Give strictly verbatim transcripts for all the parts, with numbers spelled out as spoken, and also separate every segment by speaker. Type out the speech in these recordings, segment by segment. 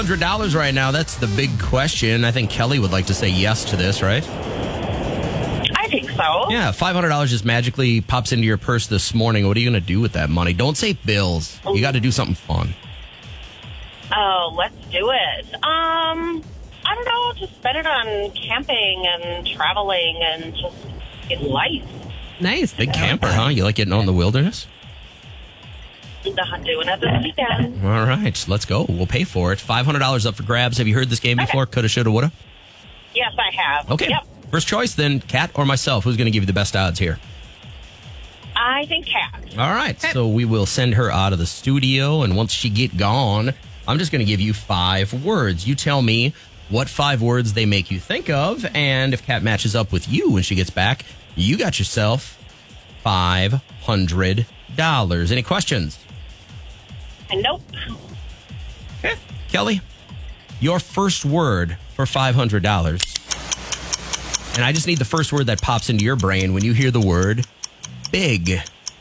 Speaker 1: hundred dollars right now. That's the big question. I think Kelly would like to say yes to this, right?
Speaker 2: I think so.
Speaker 1: Yeah, five hundred dollars just magically pops into your purse this morning. What are you going to do with that money? Don't say bills. You got to do something fun.
Speaker 2: Oh, let's do it. Um, I don't know. Just spend it on camping and traveling and just in life.
Speaker 3: Nice.
Speaker 1: Big camper, huh? You like getting out in the wilderness?
Speaker 2: Not doing it this weekend.
Speaker 1: All right, let's go. We'll pay for it. five hundred dollars up for grabs. Have you heard this game before? Coulda, shoulda, woulda?
Speaker 2: Yes, I have.
Speaker 1: Okay.
Speaker 2: Yep.
Speaker 1: First choice then, Kat or myself? Who's going to give you the best odds here?
Speaker 2: I think Kat.
Speaker 1: All right, so we will send her out of the studio, and once she get gone, I'm just going to give you five words. You tell me what five words they make you think of, and if Kat matches up with you when she gets back, you got yourself five hundred dollars. Any questions?
Speaker 2: Nope.
Speaker 1: Okay. Kelly, your first word for five hundred dollars. And I just need the first word that pops into your brain when you hear the word big.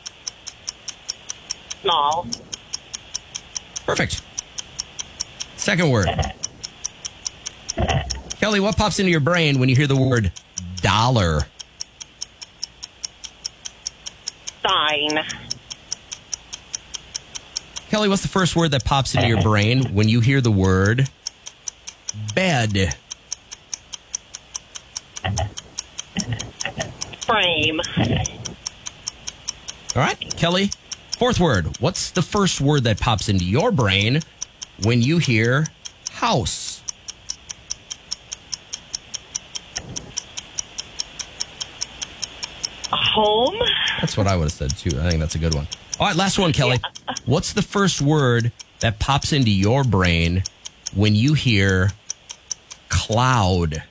Speaker 2: Small.
Speaker 1: Perfect. Second word. Kelly, what pops into your brain when you hear the word dollar?
Speaker 2: Sign.
Speaker 1: Kelly, what's the first word that pops into your brain when you hear the word bed?
Speaker 2: Frame.
Speaker 1: All right, Kelly, fourth word. What's the first word that pops into your brain when you hear house?
Speaker 2: Home.
Speaker 1: That's what I would have said, too. I think that's a good one. All right, last one, Kelly. Yeah. What's the first word that pops into your brain when you hear cloud?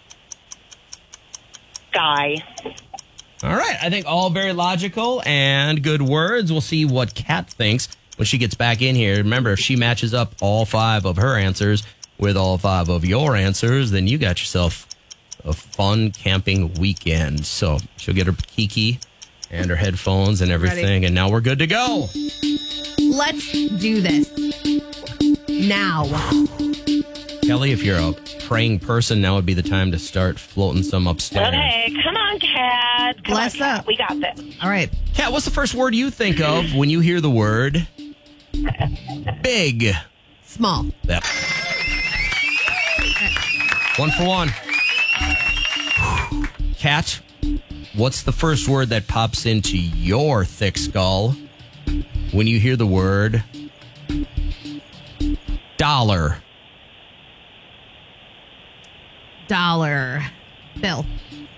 Speaker 2: Sky.
Speaker 1: All right. I think all very logical and good words. We'll see what Kat thinks when she gets back in here. Remember, if she matches up all five of her answers with all five of your answers, then you got yourself a fun camping weekend. So she'll get her kiki and her headphones and everything, Ready. And now we're good to go.
Speaker 3: Let's do this now.
Speaker 1: Kelly, if you're a praying person, now would be the time to start floating some upstairs.
Speaker 2: Okay, come on, Kat. Come
Speaker 3: Bless
Speaker 2: on, Kat.
Speaker 3: up.
Speaker 2: We got this.
Speaker 3: All right.
Speaker 1: Kat, what's the first word you think of when you hear the word big?
Speaker 3: Small.
Speaker 1: Yep. One for one. Kat, what's the first word that pops into your thick skull when you hear the word dollar?
Speaker 3: Dollar bill.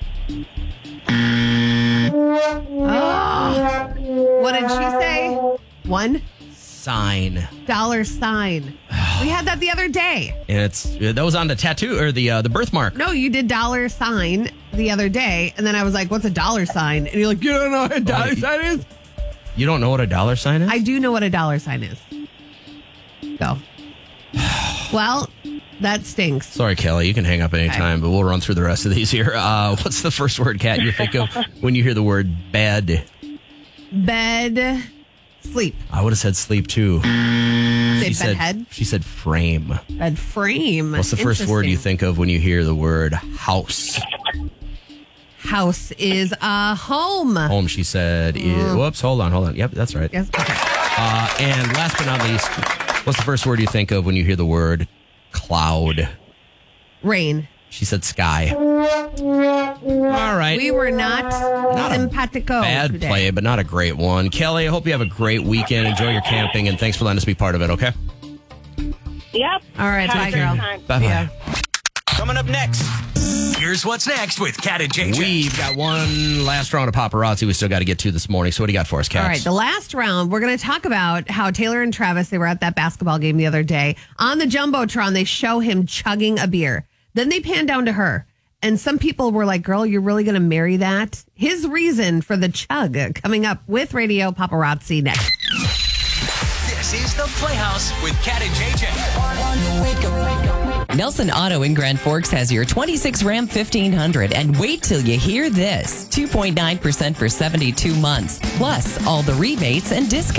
Speaker 3: Oh, what did she say? One
Speaker 1: sign.
Speaker 3: Dollar sign. We had that the other day.
Speaker 1: And it's that was on the tattoo or the uh, the birthmark.
Speaker 3: No, you did dollar sign the other day, and then I was like, "What's a dollar sign?" And you're like, "You don't know what a dollar oh, sign is?"
Speaker 1: You don't know what a dollar sign is?
Speaker 3: I do know what a dollar sign is. Go. Well, that stinks.
Speaker 1: Sorry, Kelly. You can hang up anytime, okay. But we'll run through the rest of these here. Uh, what's the first word, Kat, you think of when you hear the word bed?
Speaker 3: Bed. Sleep.
Speaker 1: I would have said sleep, too.
Speaker 3: Say
Speaker 1: she said
Speaker 3: head?
Speaker 1: She said frame.
Speaker 3: Bed frame.
Speaker 1: What's the first word you think of when you hear the word house?
Speaker 3: House is a home.
Speaker 1: Home, she said, is... Mm. Whoops, hold on, hold on. Yep, that's right.
Speaker 3: Yes, okay.
Speaker 1: Uh, and last but not least, what's the first word you think of when you hear the word cloud?
Speaker 3: Rain.
Speaker 1: She said sky. All right.
Speaker 3: We were not,
Speaker 1: not
Speaker 3: simpatico
Speaker 1: bad
Speaker 3: today.
Speaker 1: play, but not a great one. Kelly, I hope you have a great weekend. Enjoy your camping, and thanks for letting us be part of it, okay?
Speaker 2: Yep.
Speaker 3: All right, bye, girl.
Speaker 1: Bye-bye.
Speaker 3: Yeah.
Speaker 4: Coming up next, here's what's next with Kat and J J.
Speaker 1: We've got one last round of paparazzi we still got to get to this morning. So what do you got for us, Kat?
Speaker 3: All right, the last round, we're going to talk about how Taylor and Travis, they were at that basketball game the other day. On the Jumbotron, they show him chugging a beer. Then they pan down to her. And some people were like, girl, you're really going to marry that? His reason for the chug coming up with Radio Paparazzi next.
Speaker 4: This is The Playhouse with Kat and J J.
Speaker 5: Nelson Auto in Grand Forks has your twenty-six Ram fifteen hundred. And wait till you hear this. two point nine percent for seventy-two months. Plus all the rebates and discounts.